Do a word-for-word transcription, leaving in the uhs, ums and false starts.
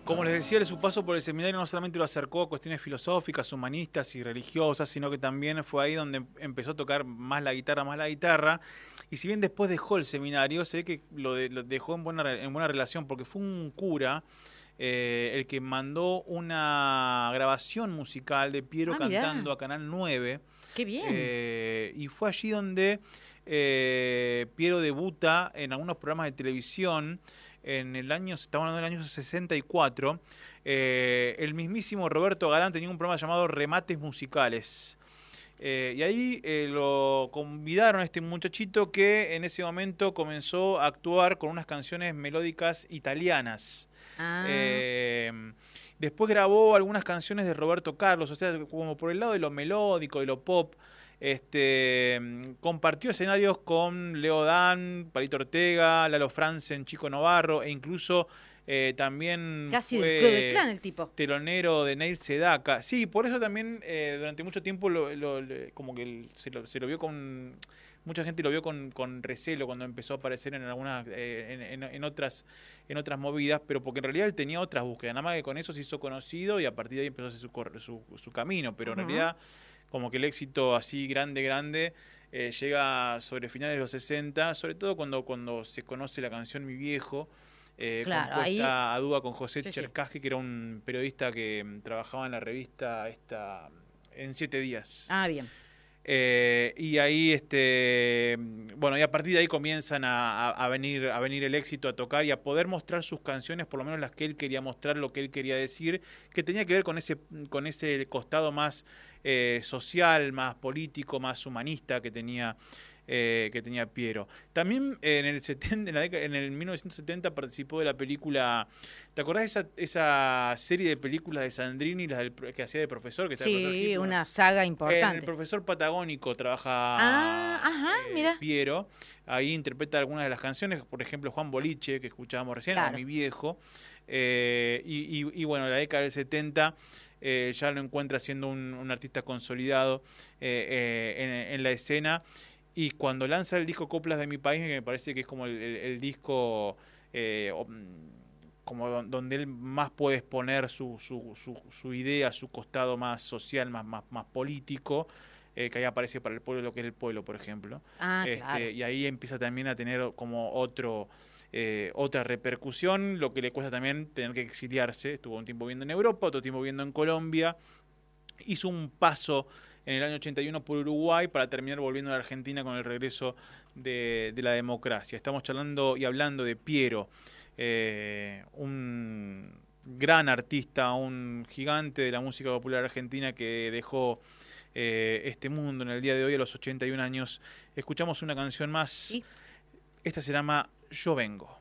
Como les decía, su paso por el seminario no solamente lo acercó a cuestiones filosóficas, humanistas y religiosas, sino que también fue ahí donde empezó a tocar más la guitarra, más la guitarra. Y si bien después dejó el seminario, sé que lo, de, lo dejó en buena, en buena relación, porque fue un cura eh, el que mandó una grabación musical de Piero Ah, cantando mirá. a Canal nueve. Qué bien. Eh, y fue allí donde eh, Piero debuta en algunos programas de televisión. En el año, estamos hablando del año sesenta y cuatro, eh, el mismísimo Roberto Galán tenía un programa llamado Remates Musicales. Eh, y ahí eh, lo convidaron a este muchachito que en ese momento comenzó a actuar con unas canciones melódicas italianas. Ah, Eh, Después grabó algunas canciones de Roberto Carlos, o sea, como por el lado de lo melódico, de lo pop. Este, compartió escenarios con Leo Dan, Palito Ortega, Lalo Franzen, Chico Novarro, e incluso eh, también casi del Club del fue Clan el tipo. telonero de Neil Sedaka. Sí, por eso también eh, durante mucho tiempo lo, lo, lo, como que el, se, lo, se lo vio con... Mucha gente lo vio con, con recelo cuando empezó a aparecer en algunas eh, en, en, en otras en otras movidas, pero porque en realidad él tenía otras búsquedas, nada más que con eso se hizo conocido y a partir de ahí empezó a hacer su, su, su camino, pero en Ajá. realidad como que el éxito así grande, grande, eh, llega sobre finales de los sesenta, sobre todo cuando, cuando se conoce la canción Mi Viejo, eh, Claro, ahí. compuesta a dúo con José Sí, sí. Cherkaski, que era un periodista que mm, trabajaba en la revista esta En Siete Días. Ah, bien. Eh, y ahí, este, bueno, y a partir de ahí comienzan a, a, a, venir, a venir el éxito, a tocar y a poder mostrar sus canciones, por lo menos las que él quería mostrar, lo que él quería decir, que tenía que ver con ese, con ese costado más eh, social, más político, más humanista que tenía. Eh, que tenía Piero. También eh, en el setenta, en, la década, en el mil novecientos setenta participó de la película. ¿Te acordás de esa, esa serie de películas de Sandrini, las del, que hacía de profesor? Que estaba el profesor Sí, Hitler? una saga En El importante. Profesor Patagónico Ah, trabaja ajá, eh, mira. Piero. Ahí interpreta algunas de las canciones, por ejemplo, Juan Boliche, que escuchábamos recién, o Claro. Mi Viejo. Eh, y, y, y bueno, la década del setenta eh, ya lo encuentra siendo un, un artista consolidado eh, eh, en, en la escena. Y cuando lanza el disco Coplas de mi país, que me parece que es como el, el, el disco eh, como donde él más puede exponer su, su, su, su idea, su costado más social, más, más, más político, eh, que ahí aparece para el pueblo lo que es el pueblo, por ejemplo. Ah, claro. Este, y ahí empieza también a tener como otro... Eh, otra repercusión, lo que le cuesta también tener que exiliarse. Estuvo un tiempo viviendo en Europa, otro tiempo viviendo en Colombia. Hizo un paso en el año ochenta y uno por Uruguay para terminar volviendo a la Argentina con el regreso de, de la democracia. Estamos charlando y hablando de Piero, eh, un gran artista, un gigante de la música popular argentina que dejó eh, este mundo en el día de hoy a los ochenta y un años. Escuchamos una canción más. ¿Y? Esta se llama Yo Vengo.